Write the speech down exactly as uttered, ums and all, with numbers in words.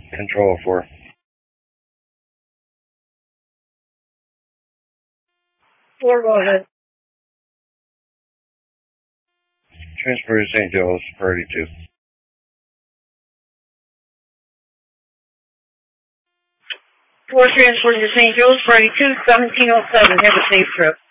Control four. Four, go ahead. Transfer to Saint Joe's, priority two. Four, transfer to Saint Joe's, priority two, seventeen oh seven. Have a safe trip.